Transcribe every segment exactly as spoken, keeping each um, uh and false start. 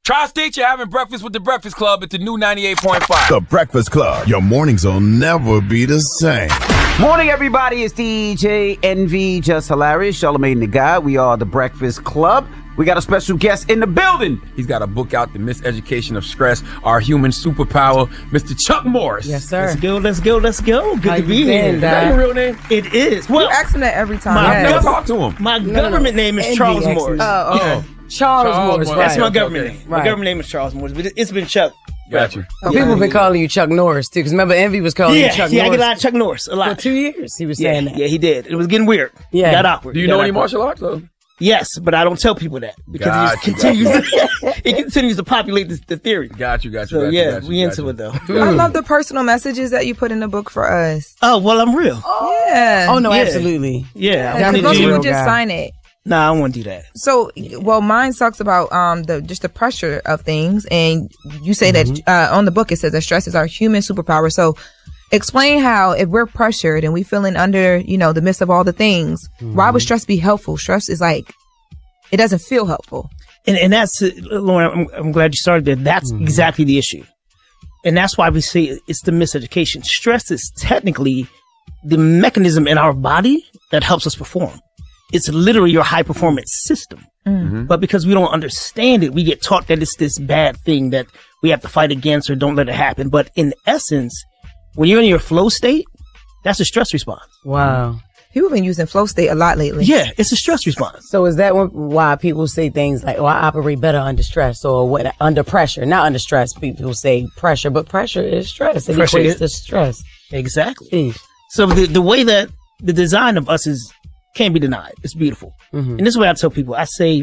Tri-State, you're having breakfast with the Breakfast Club at the new ninety-eight point five. The Breakfast Club. Your mornings will never be the same. Morning, everybody. It's D J Envy, Just Hilarious, Charlamagne the God. We are the Breakfast Club. We got a special guest in the building. He's got a book out, The Miseducation of Stress, Our Human Superpower, Mister Chuck Morris. Yes, sir. Let's go, let's go, let's go. Good How to you be been, here. Is that your real name? It is. Well, You ask him that every time. My I've Yes. never talked to him. my no, government no. name is Envy Charles actually. Morris. Oh, okay. Yeah. Charles, Charles Morris, Morris. right. That's my okay, government okay. name. My Right. government name is Charles Morris, but it- it's been Chuck. Got you. Oh, people been calling you Chuck Norris, too, because remember Envy was calling Yeah, you Chuck yeah, I Norris get a lot of Chuck Norris, a for lot. two years. He was Yeah, saying that. yeah, he did. It was getting weird. Yeah. It got awkward. Do you It know got any awkward. martial arts, though? Yes, but I don't tell people that because Got it you, just continues. it continues to populate the, the theory. Got you, got you, So got you, yeah, got you, we got into you. it though. I love the personal messages that you put in the book for us. Oh well, I'm real. Yeah. Oh, no, Yeah. absolutely. Yeah, I Because wanted most to. people real just guy. sign it. Nah, I don't want to do that. So, well, mine talks about um the just the pressure of things, and you say that uh, on the book it says that stress is our human superpower. So, explain how if we're pressured and we feeling under, you know, the midst of all the things, why would stress be helpful? Stress is like it doesn't feel helpful. And and that's uh, Lauren. I'm, I'm glad you started there. That's exactly the issue, and that's why we say it's the miseducation. Stress is technically the mechanism in our body that helps us perform. It's literally your high performance system. But because we don't understand it, we get taught that it's this bad thing that we have to fight against or don't let it happen. But in essence, when you're in your flow state, that's a stress response. Wow. People have been using flow state a lot lately. Yeah, it's a stress response. So is that one, why people say things like, oh, I operate better under stress or what, under pressure? Not under stress. People say pressure, but pressure is stress. It Pressure equates is- to stress. Exactly. Jeez. So the, the way that the design of us is can't be denied. It's beautiful. And this is what I tell people. I say,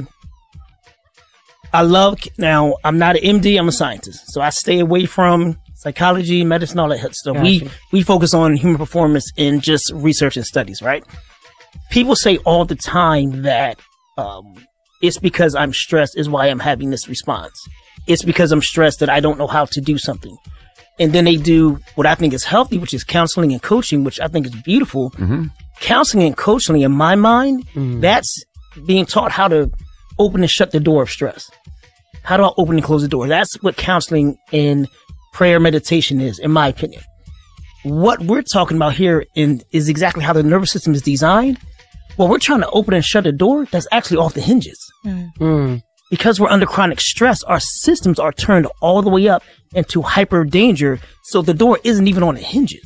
I love, now I'm not an M D, I'm a scientist. So I stay away from psychology, medicine, all that stuff. We, Gotcha. we focus on human performance in just research and studies, right? People say all the time that, um, it's because I'm stressed is why I'm having this response. It's because I'm stressed that I don't know how to do something. And then they do what I think is healthy, which is counseling and coaching, which I think is beautiful. Counseling and coaching, in my mind, that's being taught how to open and shut the door of stress. How do I open and close the door? That's what counseling and prayer meditation is, in my opinion. What we're talking about here in, is exactly how the nervous system is designed. Well, we're trying to open and shut a door that's actually off the hinges. Because we're under chronic stress, our systems are turned all the way up into hyper danger, so the door isn't even on the hinges.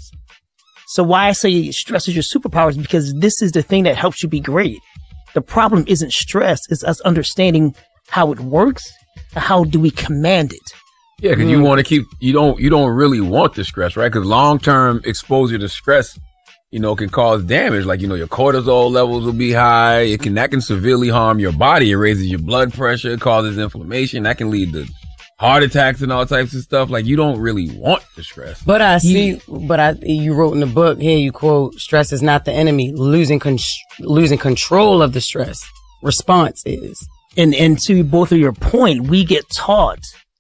So why I say stress is your superpower is because this is the thing that helps you be great. The problem isn't stress, it's us understanding how it works and how do we command it. Yeah, because you want to keep, you don't, you don't really want the stress, right? Because long-term exposure to stress, you know, can cause damage. Like, you know, your cortisol levels will be high. It can, that can severely harm your body. It raises your blood pressure, it causes inflammation. That can lead to heart attacks and all types of stuff. Like, you don't really want the stress. But I see, but I, you wrote in the book here, you quote, stress is not the enemy. Losing, con- losing control of the stress response is. And, and to both of your point, we get taught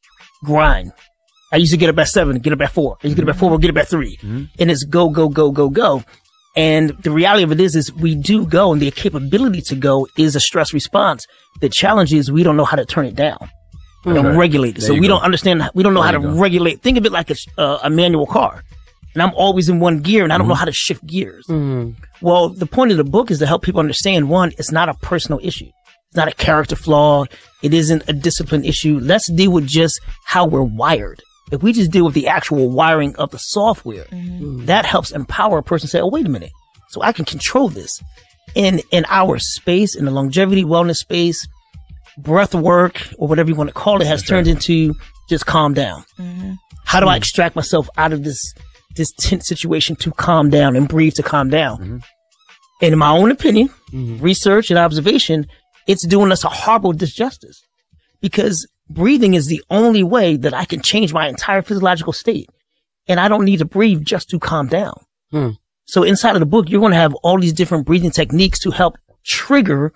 grind. I used to get up at seven, get up at four. I used to get up at four, get up at three. And it's go, go, go, go, go. And the reality of it is, is we do go, and the capability to go is a stress response. The challenge is we don't know how to turn it down. We don't Okay. regulate it. There So you we go. don't understand, we don't know There how to you go. regulate. Think of it like a, uh, a manual car. And I'm always in one gear and I don't know how to shift gears. Well, the point of the book is to help people understand, one, it's not a personal issue. It's not a character flaw. It isn't a discipline issue. Let's deal with just how we're wired. If we just deal with the actual wiring of the software, that helps empower a person to say, oh, wait a minute. So I can control this. In, in our space, in the longevity wellness space, breath work or whatever you want to call it has turned into just calm down. How do I extract myself out of this, this tense situation to calm down and breathe to calm down? And in my own opinion, research and observation, it's doing us a horrible disjustice because breathing is the only way that I can change my entire physiological state. And I don't need to breathe just to calm down. So inside of the book, you're going to have all these different breathing techniques to help trigger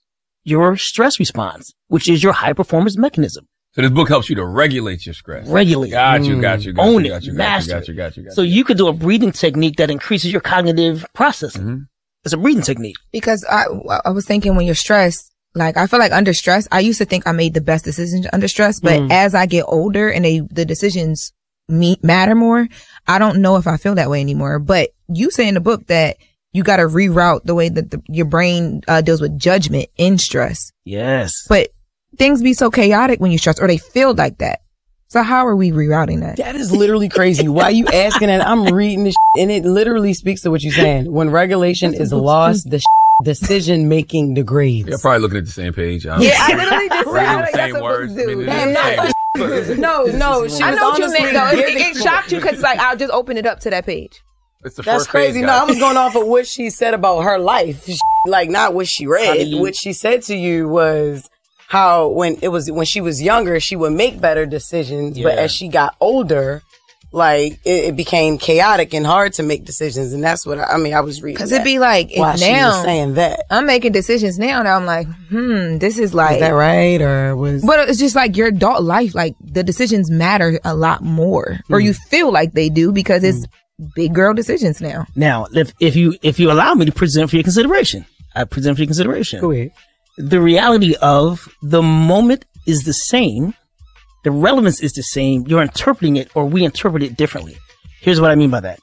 your stress response, which is your high performance mechanism. So this book helps you to regulate your stress. Regulate. Got you, got you, got Own you, it. got you, got you, Master got you, got you, got you. So you could do a breathing technique that increases your cognitive processing. It's a breathing technique. Because I, I was thinking when you're stressed, Like, I feel like under stress, I used to think I made the best decisions under stress, but Mm. as I get older and they, the decisions me, matter more, I don't know if I feel that way anymore. But you say in the book that you got to reroute the way that the, your brain uh, deals with judgment in stress. Yes. But things be so chaotic when you stress, or they feel like that. So how are we rerouting that? That is literally crazy. Why you asking that? I'm reading this shit, and it literally speaks to what you're saying. When regulation is lost, the decision making degrades. You're probably looking at the same page. I don't Yeah, know. I literally just said Reading I the think same that's what words. books do. I mean, Damn, it's no. the same. No, no, she I was know what you honestly meant though. It, giving- it, it shocked you because like I'll just open it up to that page. It's the That's first crazy. page, No, I guys. was going off of what she said about her life, like not what she How read. do you- What she said to you was how when it was when she was younger, she would make better decisions, but Yeah. as she got older, like it, it became chaotic and hard to make decisions, and that's what I, I mean. I was reading Because that it'd be like if while she was now saying that. I'm making decisions now and I'm like, hmm, this is Is like that right or was? But it's just like your adult life, like the decisions matter a lot more, or Mm. you feel like they do because it's big girl decisions now. Now, if, if you if you allow me to present for your consideration, I present for your consideration. Go ahead. The reality of the moment is the same. The relevance is the same. You're interpreting it, or we interpret it differently. Here's what I mean by that.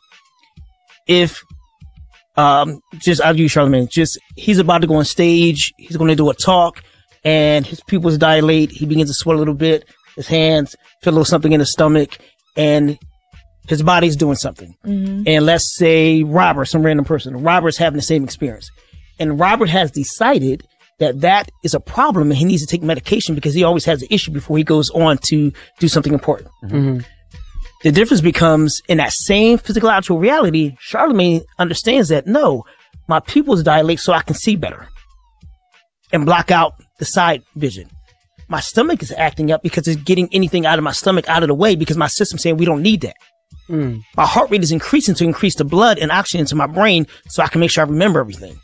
If, um, just, I'll use Charlamagne, just, he's about to go on stage, he's going to do a talk, and his pupils dilate, he begins to sweat a little bit, his hands feel a little something in his stomach, and his body's doing something. And let's say Robert, some random person, Robert's having the same experience. And Robert has decided that that is a problem and he needs to take medication because he always has an issue before he goes on to do something important. The difference becomes in that same physiological reality, Charlamagne understands that no, my pupils dilate so I can see better and block out the side vision. My stomach is acting up because it's getting anything out of my stomach out of the way because my system's saying we don't need that. My heart rate is increasing to increase the blood and oxygen to my brain so I can make sure I remember everything.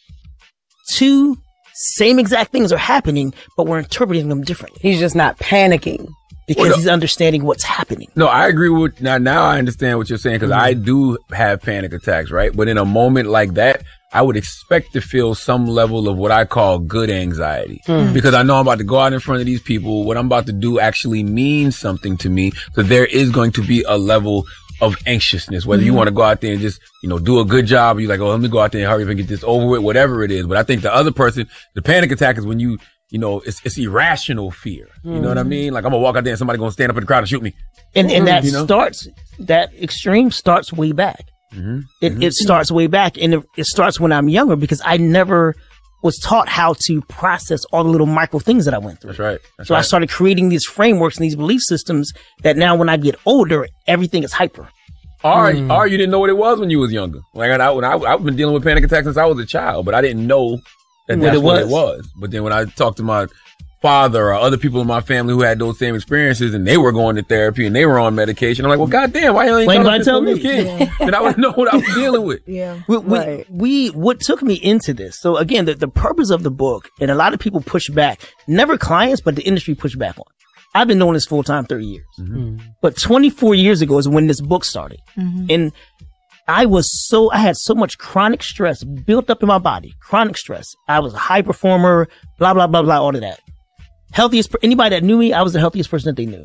Two same exact things are happening, but we're interpreting them differently He's just not panicking. because Well, no. he's understanding what's happening. No, I agree with now. Now I understand what you're saying because I do have panic attacks, right? But in a moment like that, I would expect to feel some level of what I call good anxiety because I know I'm about to go out in front of these people. What I'm about to do actually means something to me. So there is going to be a level of anxiousness, whether you want to go out there and just, you know, do a good job. Or you're like, oh, let me go out there and hurry up and get this over with, whatever it is. But I think the other person, the panic attack is when you, you know, it's, it's irrational fear. You know what I mean? Like I'm gonna walk out there and somebody gonna stand up in the crowd and shoot me. And and that You know? starts, that extreme starts way back. It, it starts way back, and it, it starts when I'm younger because I never was taught how to process all the little micro things that I went through. That's right. That's So I right. started creating these frameworks and these belief systems that now when I get older, everything is hyper. Or, or you didn't know what it was when you was younger. Like I, when I, I've been dealing with panic attacks since I was a child, but I didn't know that What that's it what it was. was. But then when I talked to my father or other people in my family who had those same experiences and they were going to therapy and they were on medication, I'm like, well, goddamn, why you ain't Why tell nobody us this tell when we was me? kids? Then I would know what I was dealing with. Yeah. We, we, Right. we, what took me into this. So again, the, the purpose of the book, and a lot of people push back, never clients, but the industry pushed back on. I've been doing this full time thirty years, but twenty-four years ago is when this book started. And I was so, I had so much chronic stress built up in my body, chronic stress. I was a high performer, blah, blah, blah, blah, all of that. Healthiest, per- anybody that knew me, I was the healthiest person that they knew.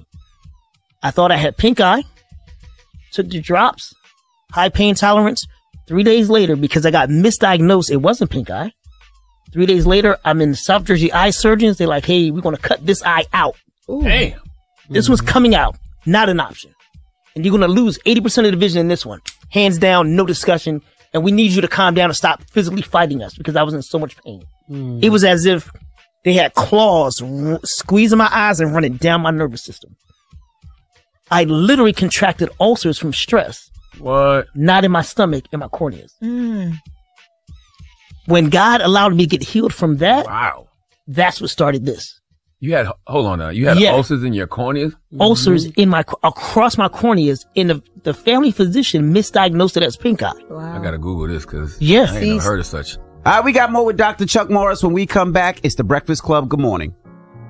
I thought I had pink eye, took the drops, high pain tolerance. Three days later, because I got misdiagnosed, it wasn't pink eye. Three days later, I'm in South Jersey eye surgeons. They're like, hey, we're going to cut this eye out. Damn. This was coming out, not an option. And you're going to lose eighty percent of the vision in this one. Hands down, no discussion. And we need you to calm down and stop physically fighting us because I was in so much pain. It was as if they had claws r- squeezing my eyes and running down my nervous system. I literally contracted ulcers from stress, What? not in my stomach, in my corneas. When God allowed me to get healed from that, Wow. that's what started this. You had, hold on now. You had Yeah. ulcers in your corneas? Ulcers in my, across my corneas, and the, the family physician misdiagnosed it as pink eye. I gotta Google this because Yeah. I ain't never heard of such. All right, we got more with Doctor Chuck Morris when we come back. It's the Breakfast Club. Good morning.